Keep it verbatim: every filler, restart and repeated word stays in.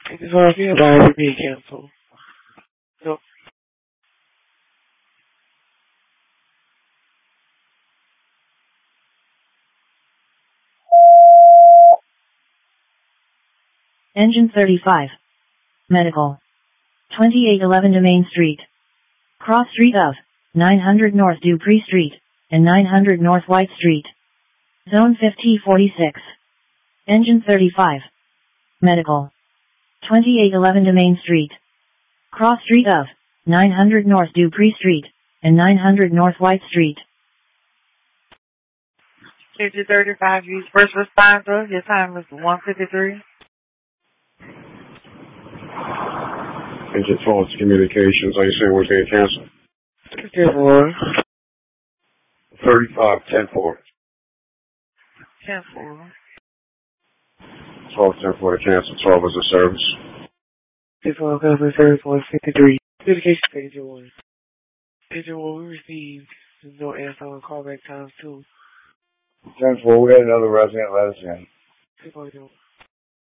It is already allowed to be canceled. No. Engine thirty-five. Medical. twenty-eight eleven Domain Street. Cross Street of nine hundred North Dupree Street and nine hundred North White Street. Zone fifty forty-six. Engine thirty-five. Medical. twenty-eight eleven Domain Street. Cross Street of nine hundred North Dupree Street and nine hundred North White Street. Engine thirty-five, use first responder. Your time is one fifty-three. Engine false communications. Are you saying we're being canceled? ten four. thirty-five ten four. ten four. twelve ten four to cancel. twelve is a service. ten four, customer service one fifty-three. Communication to Engine one. Engine one, we received no answer on callback times two. ten four, we had another resident let us in. ten four,